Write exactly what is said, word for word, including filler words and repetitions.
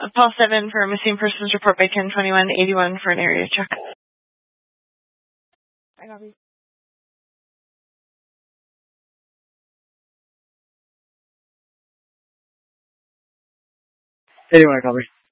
Paul seven for missing persons report by ten twenty-one eighty-one for an area check. I copy. eighty-one, I copy.